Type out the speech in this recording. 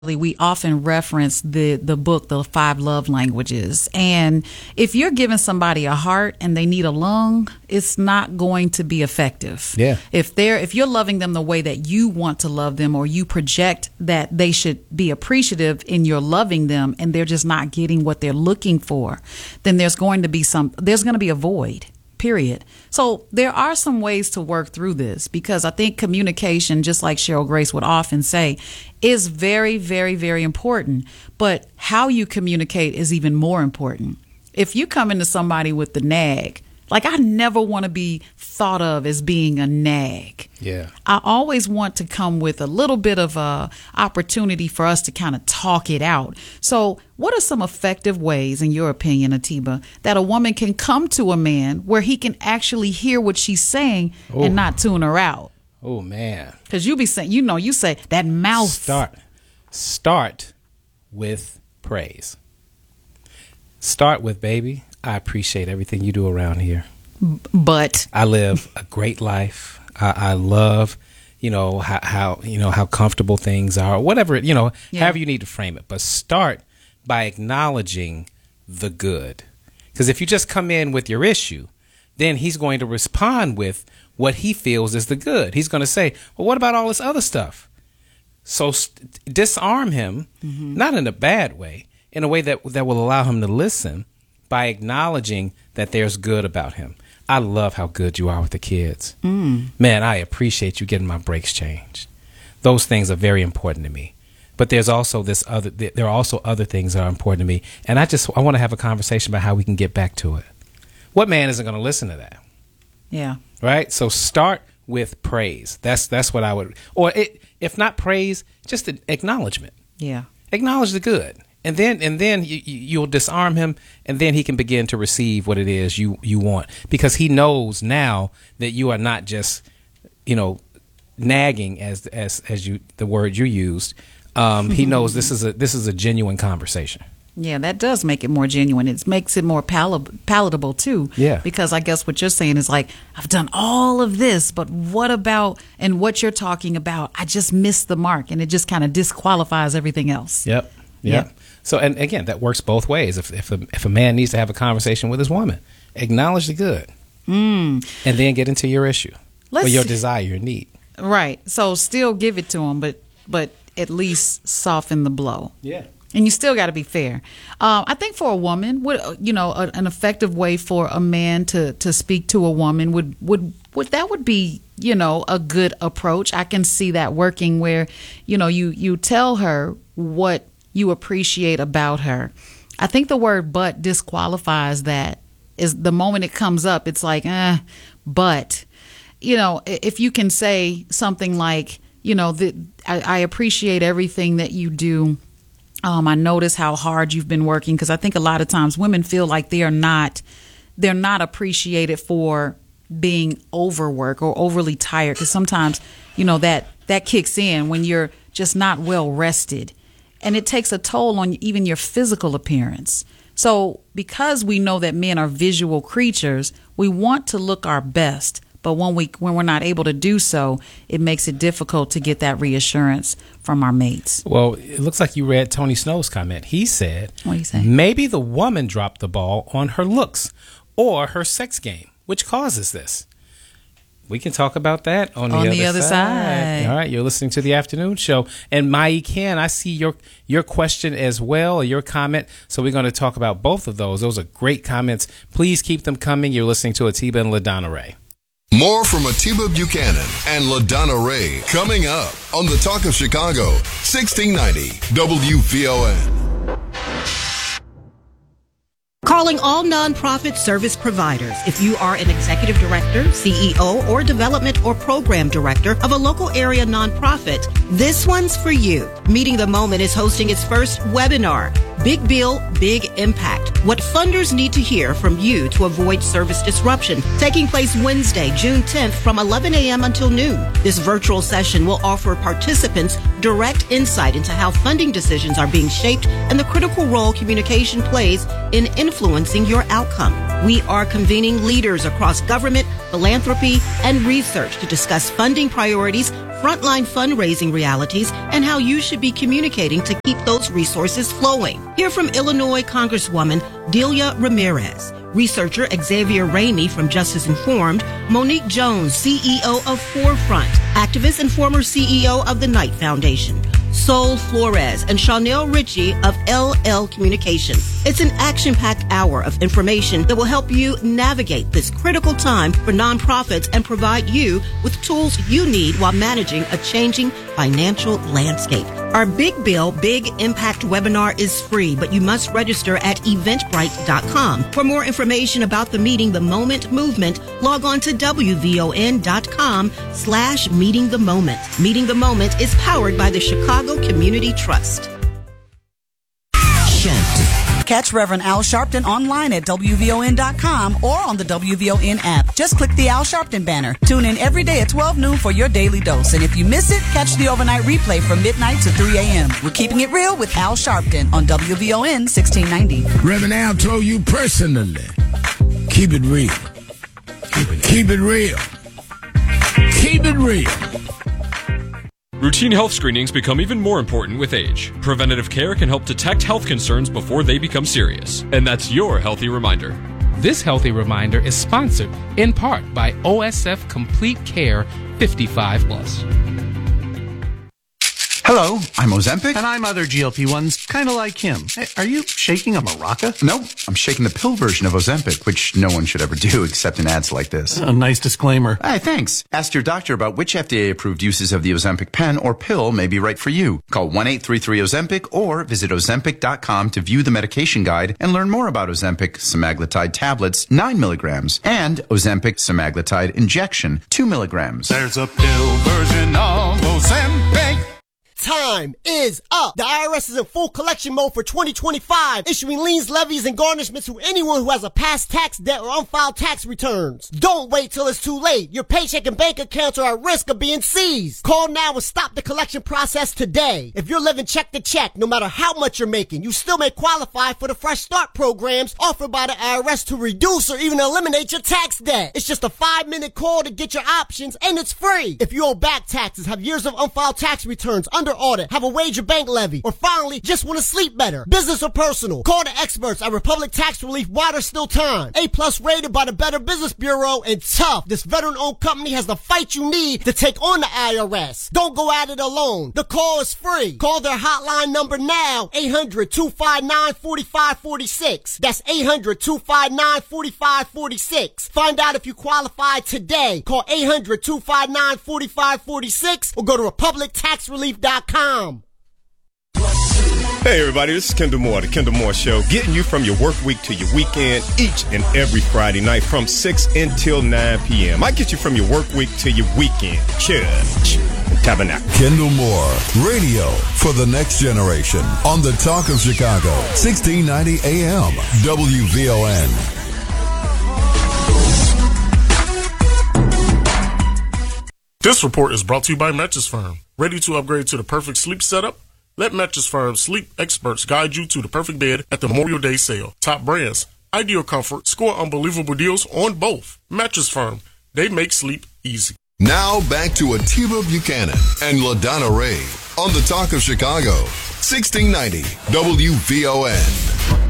we often reference the book, The Five Love Languages. And if you're giving somebody a heart and they need a lung, it's not going to be effective. Yeah. If you're loving them the way that you want to love them, or you project that they should be appreciative in your loving them, and they're just not getting what they're looking for, then there's going to be a void. Period. So there are some ways to work through this, because I think communication, just like Cheryl Grace would often say, is very, very, very important. But how you communicate is even more important. If you come into somebody with the nag, like, I never want to be thought of as being a nag. Yeah. I always want to come with a little bit of a opportunity for us to kind of talk it out. So what are some effective ways, in your opinion, Atiba, that a woman can come to a man where he can actually hear what she's saying and not tune her out? Oh, man. Because you be saying, you say that mouth. Start with praise. Start with, baby, I appreciate everything you do around here. But I live a great life. I love, how comfortable things are, whatever, however you need to frame it. But start by acknowledging the good. Because if you just come in with your issue, then he's going to respond with what he feels is the good. He's going to say, well, what about all this other stuff? So disarm him, not in a bad way, in a way that will allow him to listen, by acknowledging that there's good about him. I love how good you are with the kids. Man, I appreciate you getting my brakes changed. Those things are very important to me. But there are also other things that are important to me. And I want to have a conversation about how we can get back to it. What man isn't going to listen to that? Yeah. Right? So start with praise. That's what I would, if not praise, just an acknowledgement. Yeah. Acknowledge the good. And then you'll disarm him, and then he can begin to receive what it is you want, because he knows now that you are not just, nagging as the word you used. He knows this is a genuine conversation. Yeah, that does make it more genuine. It makes it more palatable too. Yeah. Because I guess what you're saying is like, I've done all of this, but what about, and what you're talking about, I just missed the mark, and it just kind of disqualifies everything else. Yep. So, and again, that works both ways. If a man needs to have a conversation with his woman, acknowledge the good, and then get into your issue or your desire, your need. Right. So still give it to him, but at least soften the blow. Yeah. And you still got to be fair. I think for a woman, an effective way for a man to speak to a woman would be, a good approach. I can see that working where, you tell her what you appreciate about her. I think the word "but" disqualifies that. Is the moment it comes up, it's like, but, if you can say something like, I appreciate everything that you do. I notice how hard you've been working, because I think a lot of times women feel like they're not appreciated for being overworked or overly tired, because sometimes, that kicks in when you're just not well rested. And it takes a toll on even your physical appearance. So because we know that men are visual creatures, we want to look our best. But when we're not able to do so, it makes it difficult to get that reassurance from our mates. Well, it looks like you read Tony Snow's comment. He said, what did he say? Maybe the woman dropped the ball on her looks or her sex game, which causes this. We can talk about that on the other side. All right, you're listening to the afternoon show. And Mai Ken, I see your question as well, or your comment. So we're going to talk about both of those. Those are great comments. Please keep them coming. You're listening to Atiba and LaDonna Ray. More from Atiba Buchanan and LaDonna Ray coming up on the Talk of Chicago, 1690 WVON. Calling all nonprofit service providers. If you are an executive director, CEO, or development or program director of a local area nonprofit, this one's for you. Meeting the Moment is hosting its first webinar, Big Bill, Big Impact. What funders need to hear from you to avoid service disruption. Taking place Wednesday, June 10th from 11 a.m. until noon. This virtual session will offer participants direct insight into how funding decisions are being shaped and the critical role communication plays in influencing your outcome. We are convening leaders across government, philanthropy, and research to discuss funding priorities frontline fundraising realities, and how you should be communicating to keep those resources flowing. Hear from Illinois Congresswoman Delia Ramirez, researcher Xavier Ramey from Justice Informed, Monique Jones, CEO of Forefront, activist and former CEO of the Knight Foundation, Sol Flores, and Chanel Ritchie of LL Communications. It's an action-packed hour of information that will help you navigate this critical time for nonprofits and provide you with tools you need while managing a changing financial landscape. Our Big Bill, Big Impact webinar is free, but you must register at eventbrite.com. For more information about the Meeting the Moment movement, log on to wvon.com/Meeting the Moment. Meeting the Moment is powered by the Chicago Community Trust. Catch Reverend Al Sharpton online at WVON.com or on the WVON app. Just click the Al Sharpton banner. Tune in every day at 12 noon for your daily dose. And if you miss it, catch the overnight replay from midnight to 3 a.m. We're keeping it real with Al Sharpton on WVON 1690. Reverend Al told you personally, keep it real. Keep it real. Keep it real. Routine health screenings become even more important with age. Preventative care can help detect health concerns before they become serious. And that's your Healthy Reminder. This Healthy Reminder is sponsored in part by OSF Complete Care 55+. Hello, I'm Ozempic. And I'm other GLP-1s, kind of like him. Hey, are you shaking a maraca? No, I'm shaking the pill version of Ozempic, which no one should ever do except in ads like this. A nice disclaimer. Hey, thanks. Ask your doctor about which FDA-approved uses of the Ozempic pen or pill may be right for you. Call 1-833-OZEMPIC or visit Ozempic.com to view the medication guide and learn more about Ozempic semaglutide tablets, 9 milligrams, and Ozempic semaglutide injection, 2 milligrams. There's a pill version of Ozempic. Time is up. The IRS is in full collection mode for 2025, issuing liens, levies, and garnishments to anyone who has a past tax debt or unfiled tax returns. Don't wait till it's too late. Your paycheck and bank accounts are at risk of being seized. Call now and stop the collection process today. If you're living check to check, no matter how much you're making, you still may qualify for the Fresh Start programs offered by the IRS to reduce or even eliminate your tax debt. It's just a 5-minute call to get your options, and it's free. If you owe back taxes, have years of unfiled tax returns, under audit, have a wage or bank levy, or finally just want to sleep better, business or personal, call the experts at Republic Tax Relief while there's still time. A+ rated by the Better Business Bureau, and tough. This veteran-owned company has the fight you need to take on the IRS. Don't go at it alone. The call is free. Call their hotline number now, 800-259-4546. That's 800-259-4546. Find out if you qualify today. Call 800-259-4546 or go to republictaxrelief.com. Hey everybody, this is Kendall Moore, The Kendall Moore Show, getting you from your work week to your weekend each and every Friday night from 6 until 9 p.m. I get you from your work week to your weekend. Church and Tabernacle. Kendall Moore, radio for the next generation on the Talk of Chicago, 1690 AM, WVON. This report is brought to you by Mattress Firm. Ready to upgrade to the perfect sleep setup? Let Mattress Firm's sleep experts guide you to the perfect bed at the Memorial Day sale. Top brands, ideal comfort, score unbelievable deals on both. Mattress Firm, they make sleep easy. Now back to Atiba Buchanan and LaDonna Ray on the Talk of Chicago, 1690 WVON.